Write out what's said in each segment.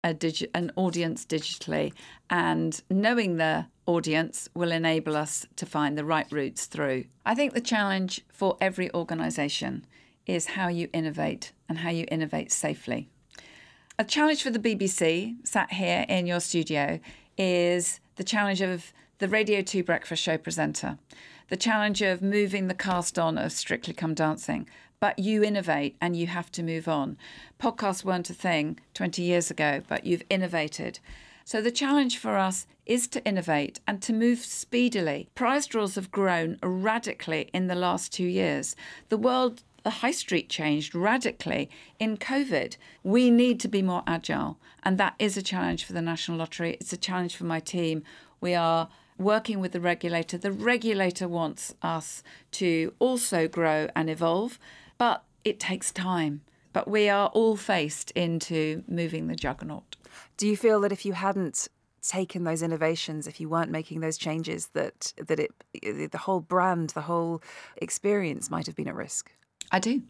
an audience digitally, and knowing the audience will enable us to find the right routes through. I think the challenge for every organisation is how you innovate and how you innovate safely. A challenge for the BBC, sat here in your studio, is the challenge of the Radio 2 breakfast show presenter, the challenge of moving the cast on of Strictly Come Dancing. But you innovate and you have to move on. Podcasts weren't a thing 20 years ago, but you've innovated. So the challenge for us is to innovate and to move speedily. Prize draws have grown radically in the last 2 years. The high street changed radically in COVID. We need to be more agile, and that is a challenge for the National Lottery. It's a challenge for my team. We are working with the regulator. The regulator wants us to also grow and evolve, but it takes time. But we are all faced into moving the juggernaut. Do you feel that if you hadn't taken those innovations, if you weren't making those changes, that the whole brand, the whole experience might have been at risk? I do.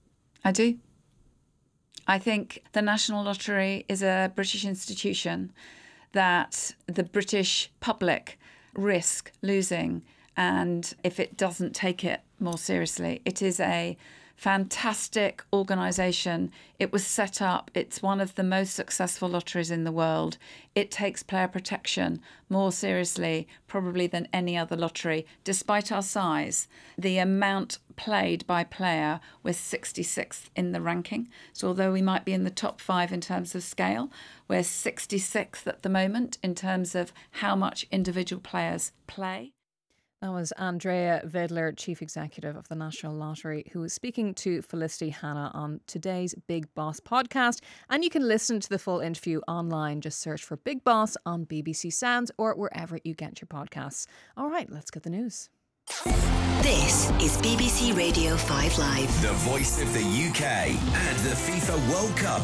I think the National Lottery is a British institution that the British public risk losing, and if it doesn't take it more seriously. It is a fantastic organisation. It was set up. It's one of the most successful lotteries in the world. It takes player protection more seriously probably than any other lottery. Despite our size, the amount played by player was 66th in the ranking. So although we might be in the top 5 in terms of scale, we're 66th at the moment in terms of how much individual players play. That was Andrea Vidler, Chief Executive of the National Lottery, who was speaking to Felicity Hanna on today's Big Boss podcast. And you can listen to the full interview online. Just search for Big Boss on BBC Sounds or wherever you get your podcasts. All right, let's get the news. This is BBC Radio 5 Live. The voice of the UK and the FIFA World Cup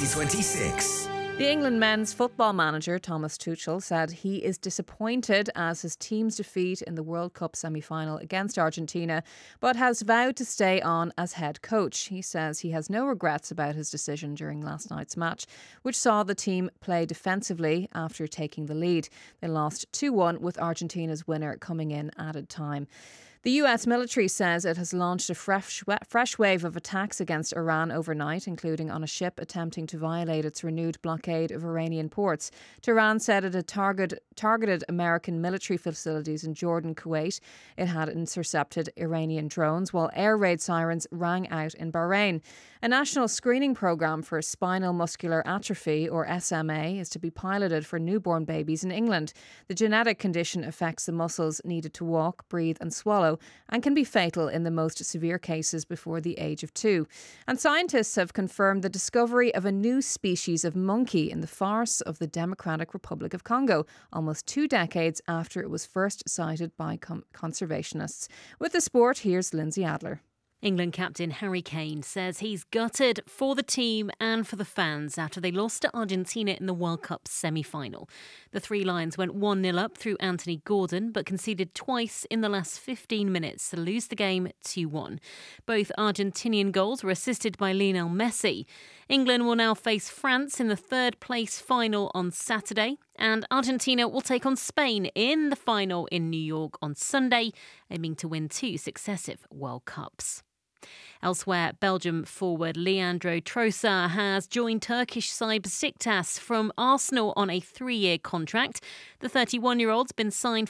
2026. The England men's football manager, Thomas Tuchel, said he is disappointed as his team's defeat in the World Cup semi-final against Argentina, but has vowed to stay on as head coach. He says he has no regrets about his decision during last night's match, which saw the team play defensively after taking the lead. They lost 2-1 with Argentina's winner coming in added time. The US military says it has launched a fresh wave of attacks against Iran overnight, including on a ship attempting to violate its renewed blockade of Iranian ports. Tehran said it had targeted American military facilities in Jordan, Kuwait. It had intercepted Iranian drones, while air raid sirens rang out in Bahrain. A national screening programme for spinal muscular atrophy, or SMA, is to be piloted for newborn babies in England. The genetic condition affects the muscles needed to walk, breathe and swallow, and can be fatal in the most severe cases before the age of 2. And scientists have confirmed the discovery of a new species of monkey in the forests of the Democratic Republic of Congo, almost 2 decades after it was first sighted by conservationists. With the sport, here's Lindsay Adler. England captain Harry Kane says he's gutted for the team and for the fans after they lost to Argentina in the World Cup semi-final. The Three Lions went 1-0 up through Anthony Gordon but conceded twice in the last 15 minutes to lose the game 2-1. Both Argentinian goals were assisted by Lionel Messi. England will now face France in the third-place final on Saturday, and Argentina will take on Spain in the final in New York on Sunday, aiming to win 2 successive World Cups. Elsewhere, Belgium forward Leandro Trossard has joined Turkish side Besiktas from Arsenal on a 3-year contract. The 31-year-old's been signed